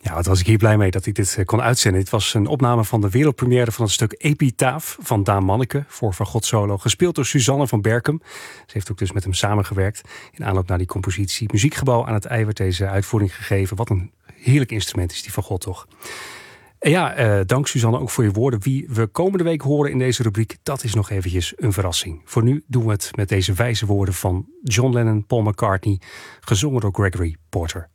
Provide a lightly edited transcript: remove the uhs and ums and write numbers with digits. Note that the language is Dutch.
Ja, wat was ik hier blij mee dat ik dit kon uitzenden. Dit was een opname van de wereldpremière van het stuk Epitaaf van Daan Manneke voor Van Gogh Solo. Gespeeld door Suzanne van Berchem. Ze heeft ook dus met hem samengewerkt. In aanloop naar die compositie Muziekgebouw aan het IJ werd deze uitvoering gegeven. Wat een heerlijk instrument is die Van Gogh toch. En ja, dank Suzanne ook voor je woorden. Wie we komende week horen in deze rubriek, dat is nog eventjes een verrassing. Voor nu doen we het met deze wijze woorden van John Lennon, Paul McCartney, gezongen door Gregory Porter.